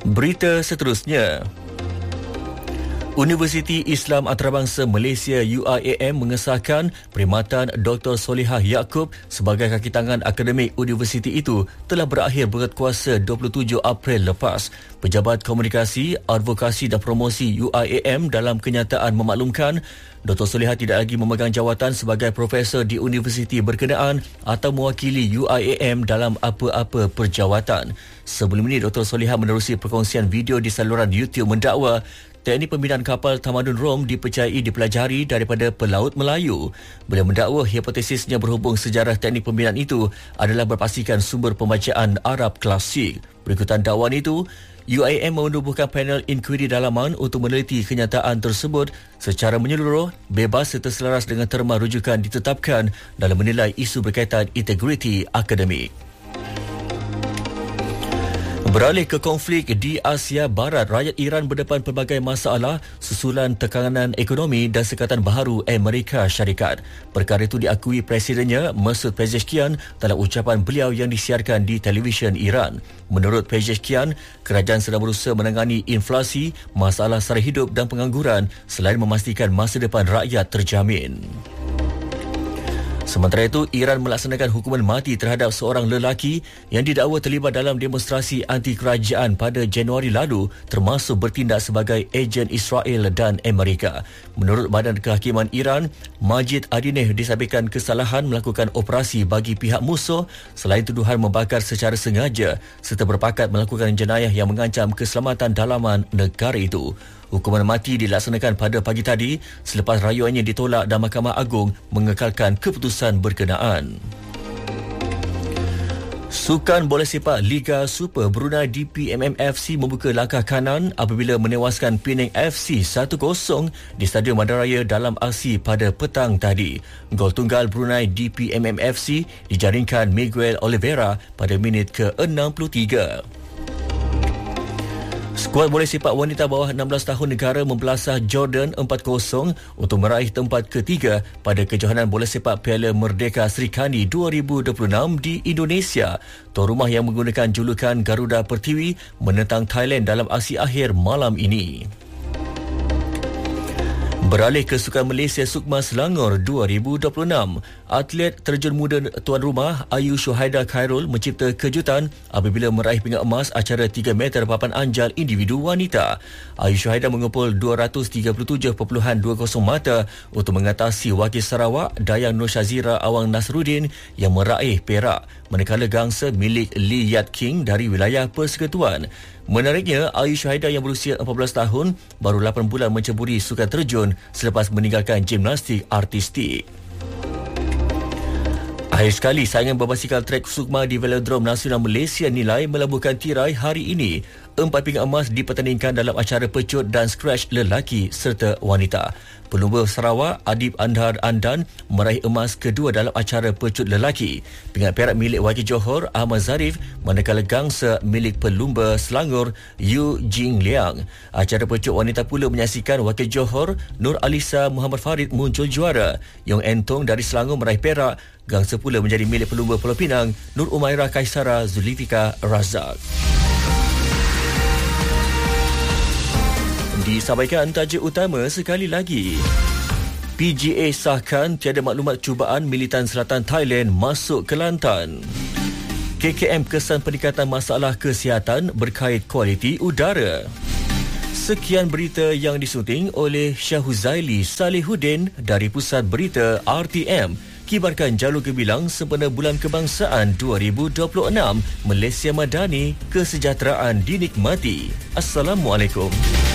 Berita seterusnya. Universiti Islam Antarabangsa Malaysia UIAM mengesahkan perkhidmatan Dr. Solihah Yaakob sebagai kaki tangan akademik universiti itu telah berakhir berkuasa 27 April lepas. Pejabat Komunikasi, Advokasi dan Promosi UIAM dalam kenyataan memaklumkan Dr. Solihah tidak lagi memegang jawatan sebagai profesor di universiti berkenaan atau mewakili UIAM dalam apa-apa perjawatan. Sebelum ini, Dr. Solihah menerusi perkongsian video di saluran YouTube mendakwa teknik pembinaan kapal Tamadun Rom dipercayai dipelajari daripada pelaut Melayu. Beliau mendakwa hipotesisnya berhubung sejarah teknik pembinaan itu adalah berpastikan sumber pembacaan Arab klasik. Berikutan dakwaan itu, UIAM menubuhkan panel inkuiri dalaman untuk meneliti kenyataan tersebut secara menyeluruh, bebas serta selaras dengan terma rujukan ditetapkan dalam menilai isu berkaitan integriti akademik. Beralih ke konflik di Asia Barat, rakyat Iran berdepan pelbagai masalah susulan tekanan ekonomi dan sekatan baharu Amerika Syarikat. Perkara itu diakui presidennya Masoud Pezeshkian dalam ucapan beliau yang disiarkan di televisyen Iran. Menurut Pezeshkian, kerajaan sedang berusaha menangani inflasi, masalah sara hidup dan pengangguran selain memastikan masa depan rakyat terjamin. Sementara itu, Iran melaksanakan hukuman mati terhadap seorang lelaki yang didakwa terlibat dalam demonstrasi anti-kerajaan pada Januari lalu, termasuk bertindak sebagai ejen Israel dan Amerika. Menurut Badan Kehakiman Iran, Majid Adineh disabitkan kesalahan melakukan operasi bagi pihak musuh selain tuduhan membakar secara sengaja serta berpakat melakukan jenayah yang mengancam keselamatan dalaman negara itu. Hukuman mati dilaksanakan pada pagi tadi selepas rayuannya ditolak dan Mahkamah Agung mengekalkan keputusan berkenaan. Sukan bola sepak Liga Super Brunei DPMM FC membuka langkah kanan apabila menewaskan Penang FC 1-0 di Stadium Bandaraya dalam aksi pada petang tadi. Gol tunggal Brunei DPMM FC dijaringkan Miguel Oliveira pada minit ke-63. Skuad bola sepak wanita bawah 16 tahun negara membelasah Jordan 4-0 untuk meraih tempat ketiga pada kejohanan bola sepak Piala Merdeka Sri Kandi 2026 di Indonesia. Tuan rumah yang menggunakan julukan Garuda Pertiwi menentang Thailand dalam aksi akhir malam ini. Beralih ke Sukan Malaysia Sukma Selangor 2026, atlet terjun muda tuan rumah Ayu Shuhaida Khairul mencipta kejutan apabila meraih pingat emas acara 3 meter papan anjal individu wanita. Ayu Shuhaida mengumpul 237.20 mata untuk mengatasi wakil Sarawak Dayang Nur Shazira Awang Nasruddin yang meraih perak, manakala gangsa milik Lee Yat King dari wilayah Persekutuan. Menariknya, Ayu Shuhaida yang berusia 14 tahun baru 8 bulan menceburi sukan terjun selepas meninggalkan gimnastik artistik. Akhir sekali, saingan berbasikal trek Sukma di Velodrome Nasional Malaysia nilai melabuhkan tirai hari ini. 4 pingat emas dipertandingkan dalam acara pecut dan scratch lelaki serta wanita. Pelumba Sarawak Adib Andhar Andan meraih emas kedua dalam acara pecut lelaki. Pingat perak milik wakil Johor Ahmad Zarif, manakala gangsa milik pelumba Selangor Yu Jing Liang. Acara pecut wanita pula menyaksikan wakil Johor Nur Alisa Muhammad Farid muncul juara. Yong Entong dari Selangor meraih perak. Gangsa pula menjadi milik pelumba Pulau Pinang Nur Umairah Kaisara Zulifika Razak. Disampaikan tajuk utama sekali lagi. PGA sahkan tiada maklumat cubaan militan selatan Thailand masuk Kelantan. KKM kesan peningkatan masalah kesihatan berkait kualiti udara. Sekian berita yang disunting oleh Syahuzaili Salihuddin dari Pusat Berita RTM. Kibarkan jalur gebilang sempena Bulan Kebangsaan 2026. Malaysia Madani, kesejahteraan dinikmati. Assalamualaikum.